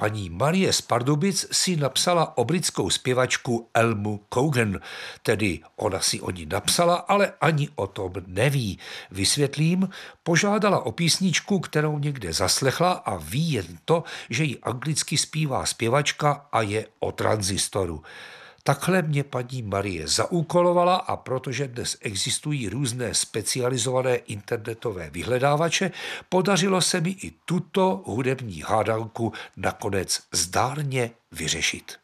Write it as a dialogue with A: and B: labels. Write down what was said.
A: Paní Marie z Pardubic si napsala o britskou zpěvačku Elmu Cogan, tedy ona si o ní napsala, ale ani o tom neví. Vysvětlím, požádala o písničku, kterou někde zaslechla a ví jen to, že ji anglicky zpívá zpěvačka a je o tranzistoru. Takhle mě paní Marie zaúkolovala a protože dnes existují různé specializované internetové vyhledávače, podařilo se mi i tuto hudební hádanku nakonec zdárně vyřešit.